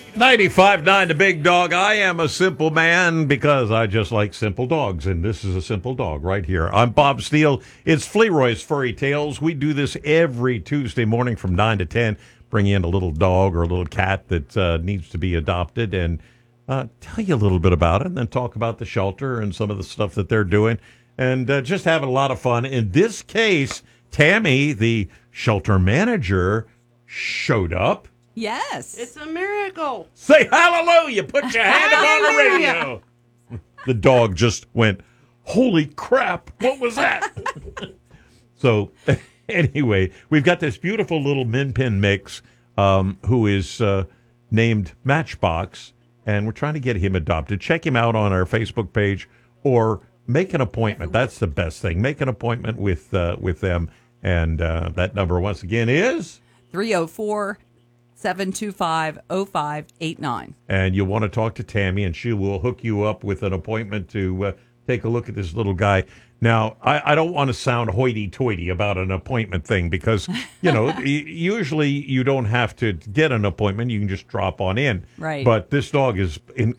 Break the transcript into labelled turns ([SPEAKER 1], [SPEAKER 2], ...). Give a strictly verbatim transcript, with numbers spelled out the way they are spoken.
[SPEAKER 1] ninety-five point nine The Big Dog. I am a simple man because I just like simple dogs, and this is a simple dog right here. I'm Bob Steele. It's Fleroy's Furry Tales. We do this every Tuesday morning from nine to ten. Bring in a little dog or a little cat that uh, needs to be adopted and uh, tell you a little bit about it, and then talk about the shelter and some of the stuff that they're doing, and uh, just having a lot of fun. In this case, Tammy, the shelter manager, showed up.
[SPEAKER 2] Yes.
[SPEAKER 3] It's a miracle.
[SPEAKER 1] Say hallelujah. Put your hand up on the radio. The dog just went, holy crap. What was that? So anyway, we've got this beautiful little min pin mix um, who is uh, named Matchbox, and we're trying to get him adopted. Check him out on our Facebook page or make an appointment. That's the best thing. Make an appointment with, uh, with them. And uh, that number, once again, is
[SPEAKER 2] three oh four, seven two five, oh five eight nine.
[SPEAKER 1] And you'll want to talk to Tammy, and she will hook you up with an appointment to uh, take a look at this little guy. Now, I, I don't want to sound hoity-toity about an appointment thing because, you know, usually you don't have to get an appointment. You can just drop on in.
[SPEAKER 2] Right.
[SPEAKER 1] But this dog is in,